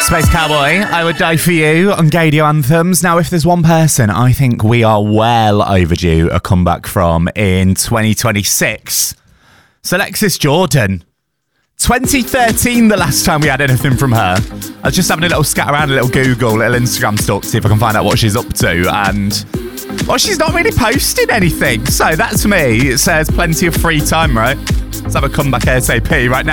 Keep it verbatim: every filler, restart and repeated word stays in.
Space Cowboy, I Would Die For You on Gadio Anthems. Now, if there's one person I think we are well overdue a comeback from in twenty twenty-six, it's Alexis Jordan. twenty thirteen, the last time we had anything from her. I was just having a little scat around, a little Google, a little Instagram stalk to see if I can find out what she's up to, and, well, she's not really posting anything. So that, to me, it says plenty of free time, right? Let's have a comeback ASAP right now.